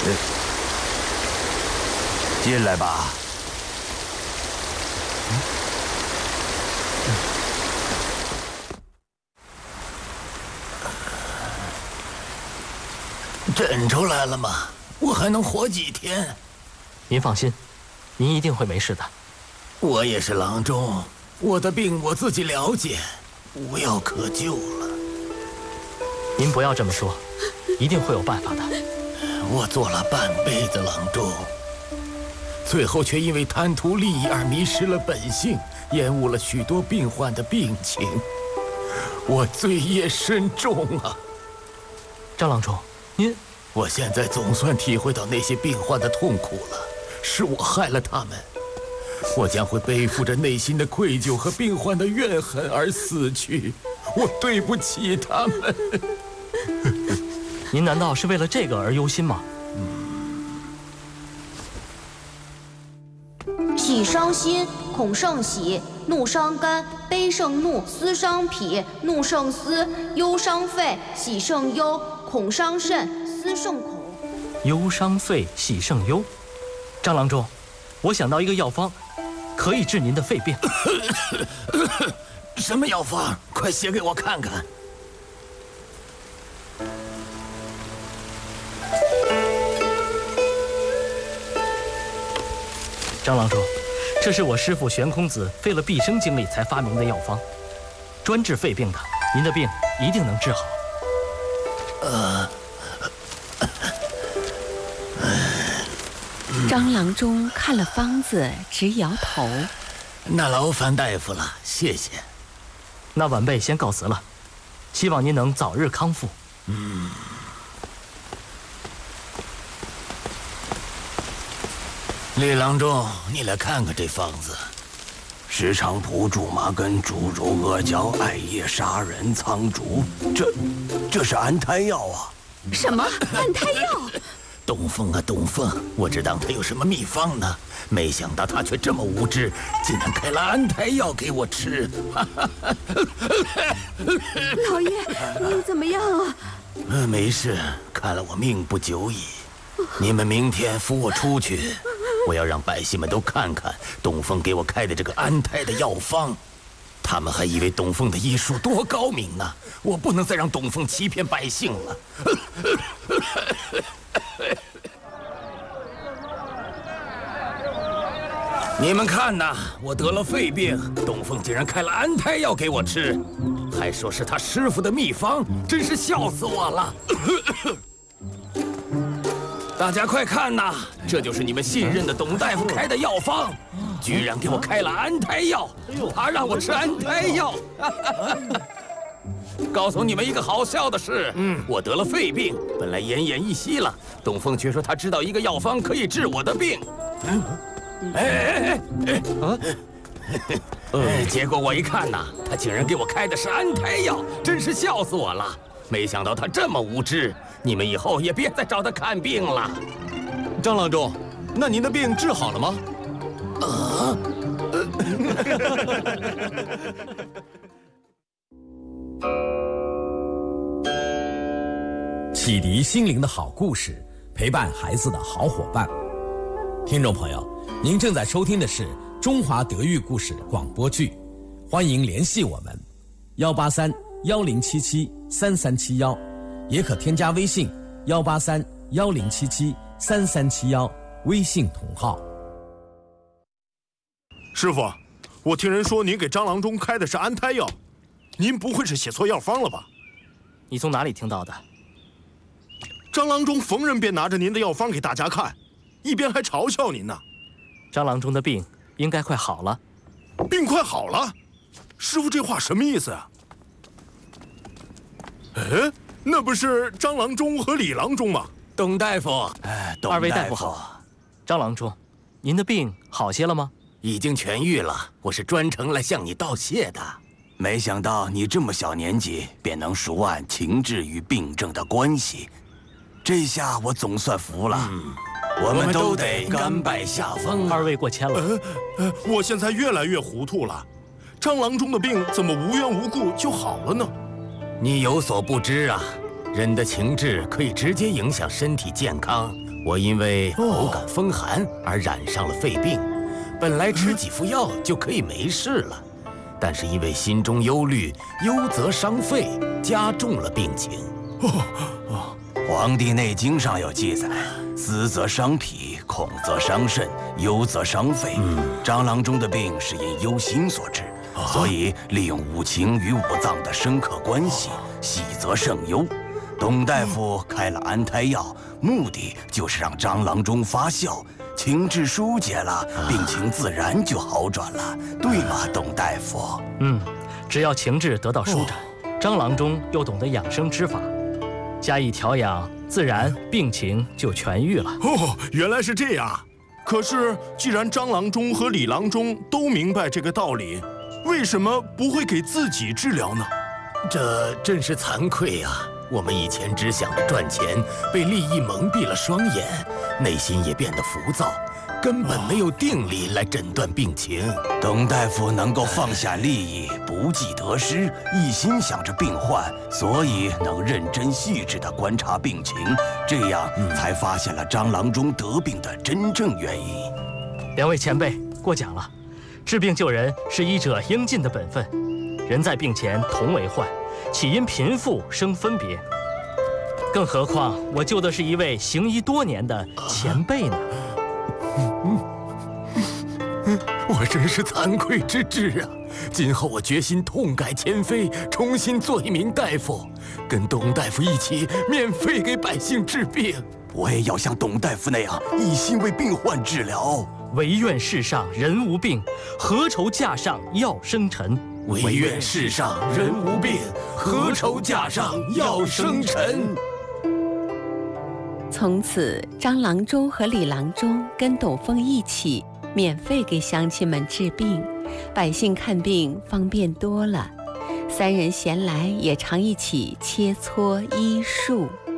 进来吧。 诊出来了吗？我还能活几天？ 您放心，您一定会没事的。 我也是郎中，我的病我自己了解，无药可救了。 您不要这么说，一定会有办法的。 我做了半辈子郎中，最后却因为贪图利益而迷失了本性，延误了许多病患的病情，我罪业深重啊！ 张郎中，您…… 我现在总算体会到那些病患的痛苦了，是我害了他们，我将会背负着内心的愧疚和病患的怨恨而死去，我对不起他们。 您难道是为了这个而忧心吗？ 喜伤心，恐胜喜；怒伤肝，悲胜怒；思伤脾，怒胜思；忧伤肺，喜胜忧；恐伤肾，思胜恐。 忧伤肺，喜胜忧。张郎中，我想到一个药方，可以治您的肺病。 什么药方？快写给我看看。 张郎中，这是我师父玄空子费了毕生精力才发明的药方，专治肺病的，您的病一定能治好。 张郎中看了方子，直摇头。 那劳烦大夫了，谢谢。 那晚辈先告辞了，希望您能早日康复。 李郎中，你来看看这方子： 石菖蒲、苎麻根、猪肉、阿胶、艾叶、砂仁、苍术，这是安胎药啊！ 什么安胎药？ 东风啊，东风！我只当他有什么秘方呢，没想到他却这么无知，竟然开了安胎药给我吃。 老爷，您怎么样啊？ 没事，看来我命不久矣。你们明天扶我出去，我要让百姓们都看看东风给我开的这个安胎的药方。他们还以为东风的医术多高明呢，我不能再让东风欺骗百姓了。你们看呐，我得了肺病，东风竟然开了安胎药给我吃，还说是他师傅的秘方，真是笑死我了。大家快看呐，这就是你们信任的董大夫开的药方，居然给我开了安胎药，他让我吃安胎药。告诉你们一个好笑的事，我得了肺病，本来奄奄一息了，东风却说他知道一个药方可以治我的病。结果我一看呐，他竟然给我开的是安胎药，真是笑死我了。没想到他这么无知，你们以后也别再找他看病了。 张郎中，那您的病治好了吗？ 启迪心灵的好故事，陪伴孩子的好伙伴。听众朋友，您正在收听的是中华德育故事广播剧，欢迎联系我们183-1077-3371，也可添加微信183-1077-3371，微信同号。 师傅，我听人说您给张郎中开的是安胎药，您不会是写错药方了吧？ 你从哪里听到的？ 张郎中逢人便拿着您的药方给大家看，一边还嘲笑您呢。 张郎中的病应该快好了。 病快好了？师傅这话什么意思啊？哎，那不是张郎中和李郎中吗？ 董大夫， 二位大夫好。张郎中，您的病好些了吗？ 已经痊愈了，我是专程来向你道谢的。 没想到你这么小年纪便能熟谙情志与病症的关系，这下我总算服了。我们都得甘拜下风。 二位过谦了。 我现在越来越糊涂了，张郎中的病怎么无缘无故就好了呢？ 你有所不知啊，人的情志可以直接影响身体健康， 我因为口感风寒而染上了肺病，本来吃几副药就可以没事了，但是因为心中忧虑，忧则伤肺，加重了病情。 《黄帝内经》上有记载：思则伤脾，恐则伤肾，忧则伤肺。张郎中的病是因忧心所致，所以利用五情与五脏的深刻关系，喜则胜忧。董大夫开了安胎药，目的就是让张郎中发笑，情志疏解了，病情自然就好转了，对吗，董大夫？ 只要情志得到舒展，张郎中又懂得养生之法，加以调养，自然病情就痊愈了。 原来是这样。可是，既然张郎中和李郎中都明白这个道理，为什么不会给自己治疗呢？ 这真是惭愧啊！我们以前只想着赚钱，被利益蒙蔽了双眼，内心也变得浮躁，根本没有定力来诊断病情。 董大夫能够放下利益，不计得失，一心想着病患，所以能认真细致地观察病情，这样才发现了张郎中得病的真正原因。 两位前辈过奖了，治病救人是医者应尽的本分，人在病前同为患，岂因贫富生分别？更何况我救的是一位行医多年的前辈呢。 我真是惭愧之至啊！今后我决心痛改前非，重新做一名大夫，跟董大夫一起免费给百姓治病。 我也要像董大夫那样，一心为病患治疗。 唯愿世上人无病，何愁架上药生尘？ 唯愿世上人无病，何愁架上药生尘？ 从此，张郎中和李郎中跟董奉一起，免费给乡亲们治病，百姓看病方便多了。三人闲来也常一起切磋医术。